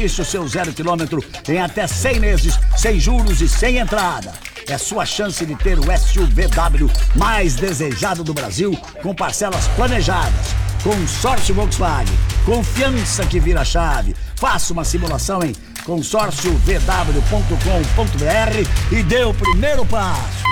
conquiste o seu 0 km em até 100 meses, sem juros e sem entrada. É sua chance de ter o SUVW mais desejado do Brasil, com parcelas planejadas. Consórcio Volkswagen, confiança que vira chave. Faça uma simulação em consórciovw.com.br e dê o primeiro passo.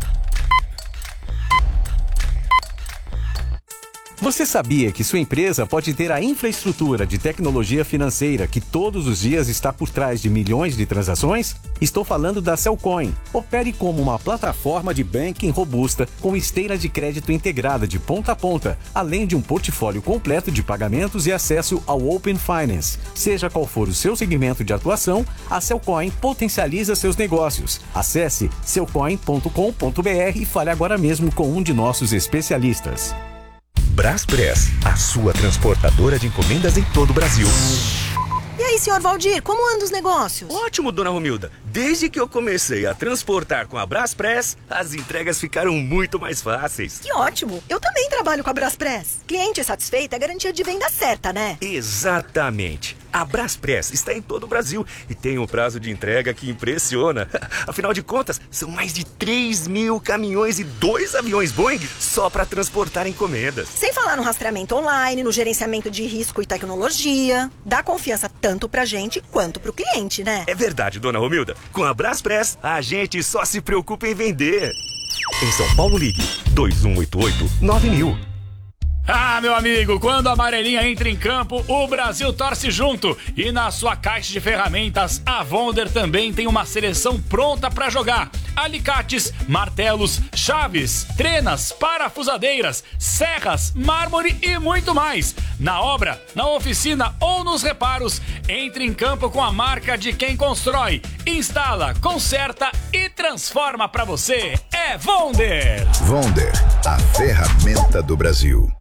Você sabia que sua empresa pode ter a infraestrutura de tecnologia financeira que todos os dias está por trás de milhões de transações? Estou falando da Cellcoin. Opere como uma plataforma de banking robusta com esteira de crédito integrada de ponta a ponta, além de um portfólio completo de pagamentos e acesso ao Open Finance. Seja qual for o seu segmento de atuação, a Cellcoin potencializa seus negócios. Acesse cellcoin.com.br e fale agora mesmo com um de nossos especialistas. Braspress, a sua transportadora de encomendas em todo o Brasil. E aí, senhor Valdir, como andam os negócios? Ótimo, dona Romilda. Desde que eu comecei a transportar com a Braspress, as entregas ficaram muito mais fáceis. Que ótimo! Eu também trabalho com a Braspress. Cliente satisfeito é garantia de venda certa, né? Exatamente. A Braspress está em todo o Brasil e tem um prazo de entrega que impressiona. Afinal de contas, são mais de 3.000 caminhões e 2 aviões Boeing só para transportar encomendas. Sem falar no rastreamento online, no gerenciamento de risco e tecnologia. Dá confiança tanto pra gente quanto pro cliente, né? É verdade, dona Romilda. Com a Braspress, a gente só se preocupa em vender. Em São Paulo, ligue 2188-9000. Ah, meu amigo, quando a amarelinha entra em campo, o Brasil torce junto. E na sua caixa de ferramentas, a Wonder também tem uma seleção pronta para jogar. Alicates, martelos, chaves, trenas, parafusadeiras, serras, mármore e muito mais. Na obra, na oficina ou nos reparos, entre em campo com a marca de quem constrói, instala, conserta e transforma para você. É Wonder! Wonder, a ferramenta do Brasil.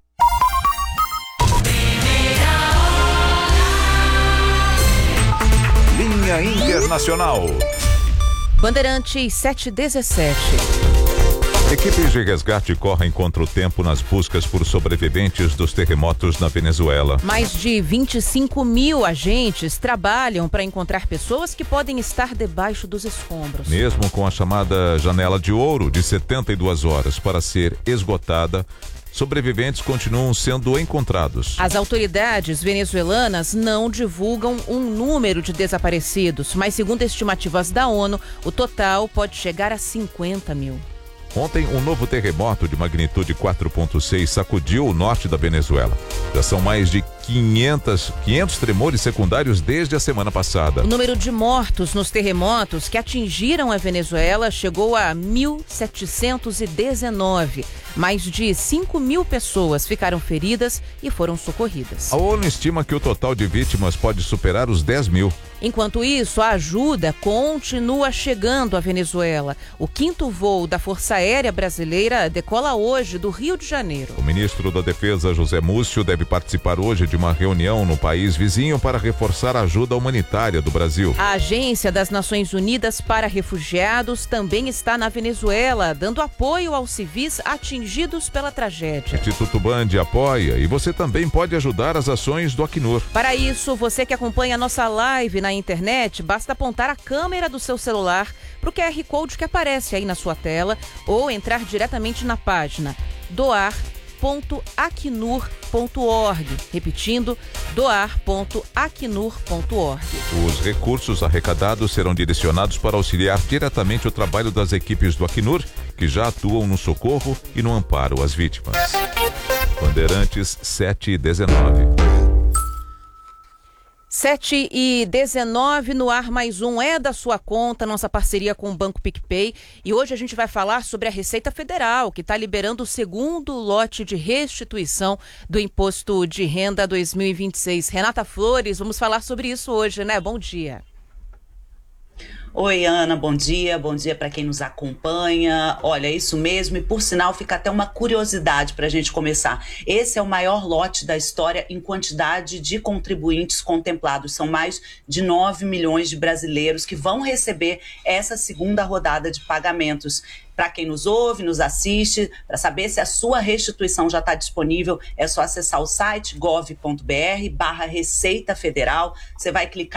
Linha Internacional. Bandeirantes 717. Equipes de resgate correm contra o tempo nas buscas por sobreviventes dos terremotos na Venezuela. Mais de 25 mil agentes trabalham para encontrar pessoas que podem estar debaixo dos escombros. Mesmo com a chamada janela de ouro de 72 horas para ser esgotada, sobreviventes continuam sendo encontrados. As autoridades venezuelanas não divulgam um número de desaparecidos, mas segundo estimativas da ONU, o total pode chegar a 50 mil. Ontem, um novo terremoto de magnitude 4.6 sacudiu o norte da Venezuela. Já são mais de 500 tremores secundários desde a semana passada. O número de mortos nos terremotos que atingiram a Venezuela chegou a 1.719. Mais de 5 mil pessoas ficaram feridas e foram socorridas. A ONU estima que o total de vítimas pode superar os 10 mil. Enquanto isso, a ajuda continua chegando à Venezuela. O 5º voo da Força Aérea Brasileira decola hoje do Rio de Janeiro. O ministro da Defesa, José Múcio, deve participar hoje de uma reunião no país vizinho para reforçar a ajuda humanitária do Brasil. A Agência das Nações Unidas para Refugiados também está na Venezuela, dando apoio aos civis atingidos pela tragédia. O Instituto Band apoia e você também pode ajudar as ações do Acnur. Para isso, você que acompanha a nossa live na internet, basta apontar a câmera do seu celular para o QR Code que aparece aí na sua tela ou entrar diretamente na página doar.acnur.org. Repetindo, doar.acnur.org. Os recursos arrecadados serão direcionados para auxiliar diretamente o trabalho das equipes do Acnur, que já atuam no socorro e no amparo às vítimas. Bandeirantes 719. 7h19, no ar mais um É da Sua Conta, nossa parceria com o Banco PicPay. E hoje a gente vai falar sobre a Receita Federal, que está liberando o segundo lote de restituição do Imposto de Renda 2026. Renata Flores, vamos falar sobre isso hoje, né? Bom dia. Oi, Ana, bom dia para quem nos acompanha. Olha, isso mesmo, e por sinal fica até uma curiosidade para a gente começar. Esse é o maior lote da história em quantidade de contribuintes contemplados. São mais de 9 milhões de brasileiros que vão receber essa segunda rodada de pagamentos. Para quem nos ouve, nos assiste, para saber se a sua restituição já está disponível, é só acessar o site gov.br/Receita Federal. Você vai clicar